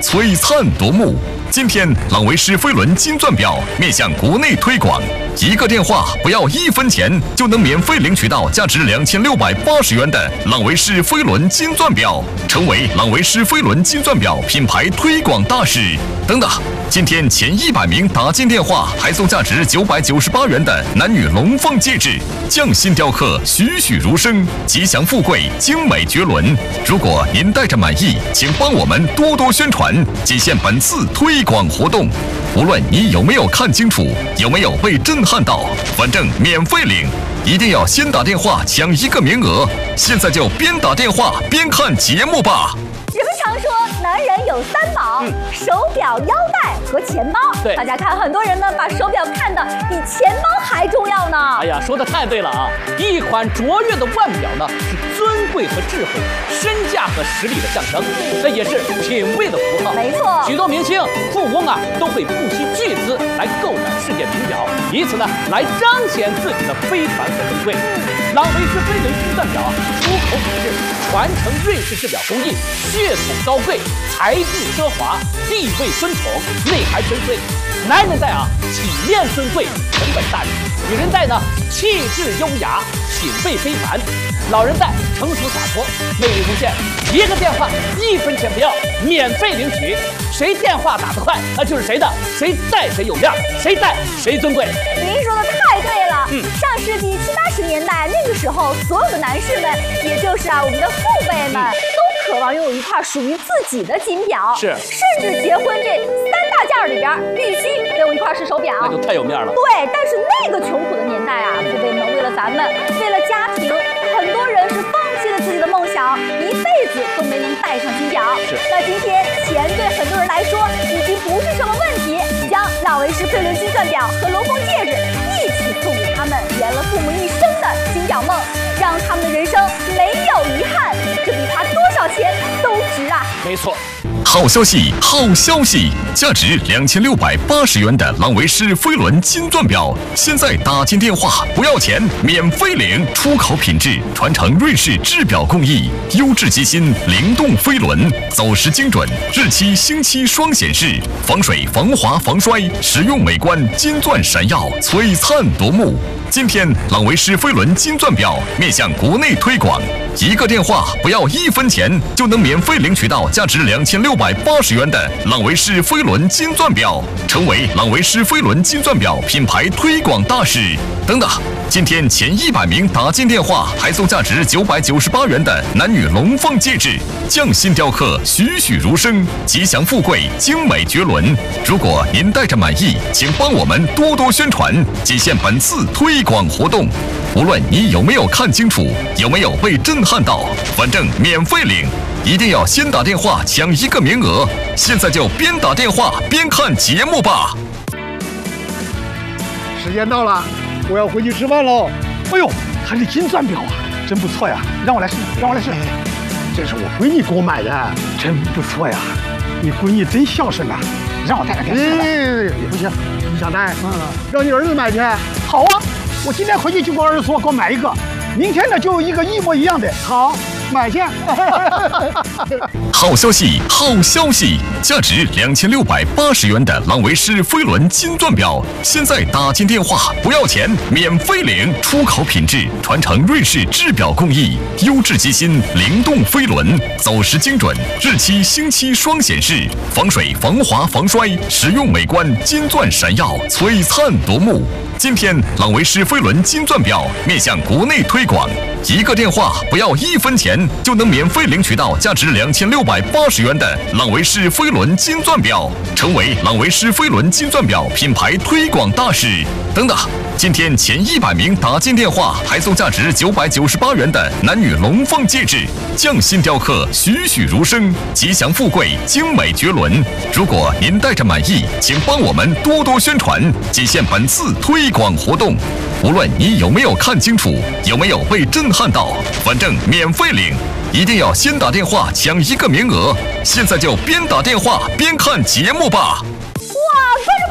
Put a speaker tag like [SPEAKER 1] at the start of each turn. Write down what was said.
[SPEAKER 1] 璀璨夺目。今天，朗维诗飞轮金钻表面向国内推广，一个电话不要1分钱就能免费领取到价值2680元的朗维诗飞轮金钻表，成为朗维诗飞轮金钻表品牌推广大使。等等，今天前100名打进电话还送价值998元的男女龙凤戒指，匠心雕刻，栩栩如生，吉祥富贵，精美绝伦。如果您戴着满意，请帮我们多多宣传，仅限本次推广活动。无论你有没有看清楚，有没有被震撼到，反正免费领，一定要先打电话抢1个名额。现在就边打电话边看节目吧。
[SPEAKER 2] 人们常说男人有3宝，手表、腰带和钱包。
[SPEAKER 3] 对，
[SPEAKER 2] 大家看，很多人呢把手表看得比钱包还重要呢。
[SPEAKER 3] 哎呀，说得太对了啊！一款卓越的腕表呢，是尊贵和智慧、身价和实力的象征，这也是品味的符号。
[SPEAKER 2] 没错，
[SPEAKER 3] 许多明星、富翁啊，都会不惜巨资来购买世界名表，以此呢来彰显自己的非凡和珍贵。朗维诗飞轮金钻表啊，出口品质，传承瑞士制表工艺，血统高贵，材质奢华，地位尊崇，内涵深邃。男人戴啊，体面尊贵，成本大气；女人戴呢，气质优雅，品味非凡。老人戴成熟洒脱，魅力无限。一个电话1分钱不要，免费领取。谁电话打得快，那就是谁的，谁戴谁有面，谁戴谁尊贵。
[SPEAKER 2] 您说的太对了。上世纪70、80年代，那个时候，所有的男士们，也就是我们的父辈们，都渴望拥有一块属于自己的金表。
[SPEAKER 3] 是，
[SPEAKER 2] 甚至结婚这3大件里边，必须得有一块是手表。
[SPEAKER 3] 那就太有面了。
[SPEAKER 2] 对，但是那个穷苦的年代啊，父辈们为了咱们，为了家庭，很多人是放弃了自己的梦想，一辈子都没能戴上金表。
[SPEAKER 3] 是。
[SPEAKER 2] 那今天钱对很多人来说已经不是什么问题，将朗维诗飞轮金钻表和龙凤戒指一起送给他们，圆了父母一生的金表梦，让他们的人生没有遗憾，这比花多少钱都值啊！
[SPEAKER 3] 没错。
[SPEAKER 1] 好消息，好消息！价值2680元的朗维诗飞轮金钻表，现在打进电话不要钱，免费领。出口品质，传承瑞士制表工艺，优质机芯，灵动飞轮，走时精准，日期星期双显示，防水、防滑、防摔，实用美观，金钻闪耀，璀璨夺目。今天，朗维诗飞轮金钻表面向国内推广，一个电话不要1分钱就能免费领取到价值2680元的朗维诗飞轮金钻表，成为朗维诗飞轮金钻表品牌推广大使。等等，今天前100名打进电话还送价值998元的男女龙凤戒指，匠心雕刻，栩栩如生，吉祥富贵，精美绝伦。如果您戴着满意，请帮我们多多宣传，仅限本次推广活动。无论你有没有看清楚，有没有被震撼到，反正免费领，一定要先打电话抢1个名额。现在就边打电话边看节目吧。
[SPEAKER 4] 时间到了，我要回去吃饭喽。哎呦，还是金钻表啊，真不错呀！让我来试，让我来试。这是我闺女给我买的，真不错呀。你闺女真孝顺呐，让我带来给也不行，你想带？让你儿子买去。好啊，我今天回去就跟我儿子说，给我买一个。明天呢，就有一个一模一样的。好，买去。
[SPEAKER 1] 好消息，好消息！价值2680元的朗维诗飞轮金钻表，现在打进电话不要钱，免费领。出口品质，传承瑞士制表工艺，优质机芯，灵动飞轮，走时精准，日期星期双显示，防水、防滑、防摔，实用美观，金钻闪耀，璀璨夺目。今天，朗维诗飞轮金钻表面向国内推广，一个电话不要1分钱就能免费领取到价值2680元的朗维诗飞轮金钻表，成为朗维诗飞轮金钻表品牌推广大使。等等，今天前100名打进电话还送价值998元的男女龙凤戒指，匠心雕刻，栩栩如生，吉祥富贵，精美绝伦。如果您戴着满意，请帮我们多多宣传，仅限本次推广活动。无论你有没有看清楚，有没有被震撼到，反正免费领，一定要先打电话抢1个名额。现在就边打电话边看节目吧。
[SPEAKER 2] 哇，观众